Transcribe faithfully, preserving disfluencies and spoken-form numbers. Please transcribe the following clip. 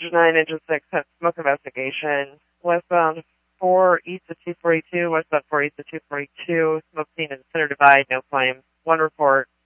nine Engine six, had smoke investigation. Westbound four east of two forty-two, westbound four east of two forty-two, smoke seen in center divide, no flames. One report.